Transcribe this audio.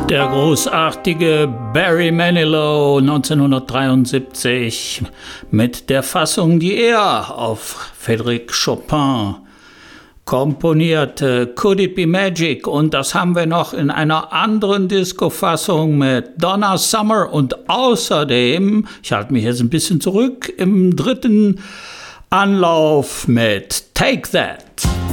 Der großartige Barry Manilow 1973 mit der Fassung, die er auf Frédéric Chopin komponierte, Could It Be Magic? Und das haben wir noch in einer anderen Disco-Fassung mit Donna Summer und außerdem, ich halte mich jetzt ein bisschen zurück, im dritten Anlauf mit Take That.